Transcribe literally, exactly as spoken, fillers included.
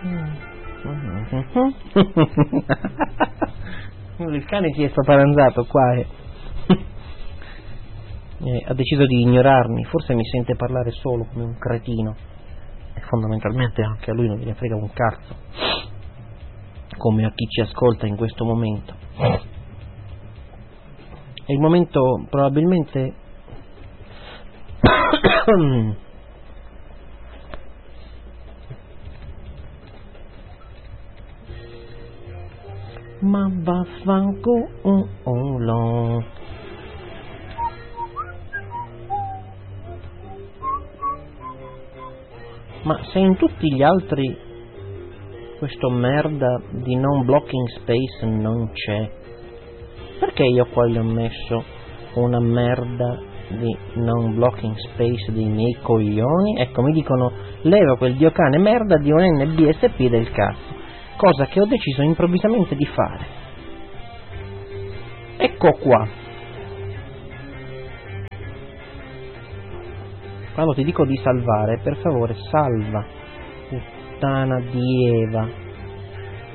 Il cane si è spaparanzato qua e eh, ha deciso di ignorarmi, forse mi sente parlare solo come un cretino e fondamentalmente anche a lui non gliene frega un cazzo, come a chi ci ascolta in questo momento. È il momento probabilmente ma vaffanculo. Ma se in tutti gli altri questo merda di non blocking space non c'è, perché io qua gli ho messo una merda di non blocking space dei miei coglioni? Ecco, mi dicono leva quel dio cane merda di un N B S P del cazzo, cosa che ho deciso improvvisamente di fare. Ecco qua. Quando ti dico di salvare, per favore salva, puttana di Eva.